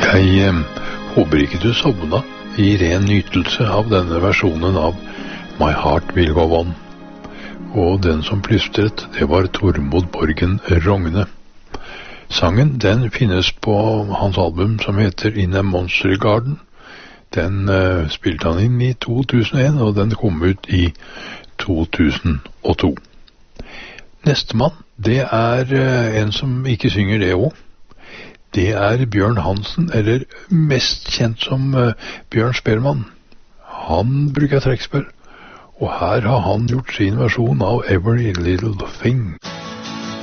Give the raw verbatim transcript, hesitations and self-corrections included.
Jeg eh, håper ikke du sovna i ren nytelse av denne versjonen av My Heart Will Go On. Og den som plystret, det var Tormod Borgen Rogne. Sangen, den finnes på hans album som heter In a Monster Garden. Den uh, spilte han inn i to tusen og en, og den kom ut i to tusen og to. Nestemann, det er uh, en som ikke synger det også. Det er Bjørn Hansen, eller mest kjent som uh, Bjørn Spellemann. Han bruker trekkspill, og her har han gjort sin versjon av Every Little Thing.